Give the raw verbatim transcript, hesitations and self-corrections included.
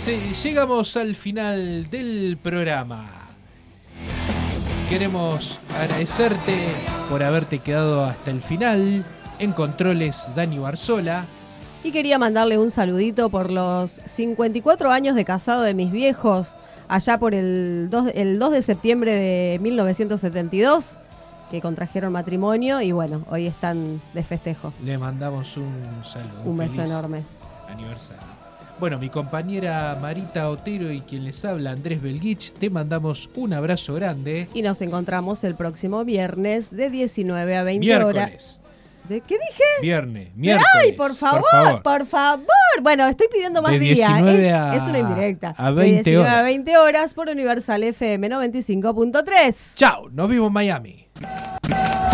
eh, llegamos al final del programa. Queremos agradecerte por haberte quedado hasta el final. En controles, Dani Barzola. Y quería mandarle un saludito por los cincuenta y cuatro años de casado de mis viejos, allá por el dos, el dos de septiembre de mil novecientos setenta y dos, que contrajeron matrimonio y bueno, hoy están de festejo. Le mandamos un saludo. Un, un beso feliz enorme. Aniversario. Bueno, mi compañera Marita Otero y quien les habla, Andrés Belguich, te mandamos un abrazo grande. Y nos encontramos el próximo viernes de diecinueve a veinte Miércoles. horas. ¿De qué dije? Viernes, miércoles. Ay, por favor, por favor, por favor. Bueno, estoy pidiendo más días. Es, es una indirecta. A veinte de diecinueve horas. a veinte horas por Universal F M noventa y cinco punto tres. Chao, nos vemos en Miami.